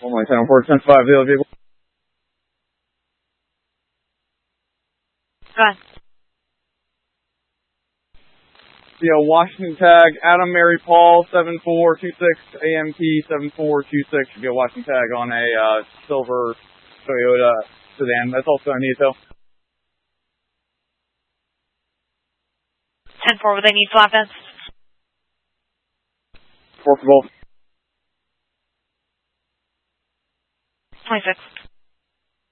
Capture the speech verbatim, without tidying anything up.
One more ten four, ten five, the other vehicle. Go ahead. Yeah, Washington tag, Adam Mary Paul, seven four two six, A M P seven four two six. Should be a Washington tag on a uh, silver Toyota sedan. That's also our Neato. ten four, would they need flat vents? Four for both. twenty-six.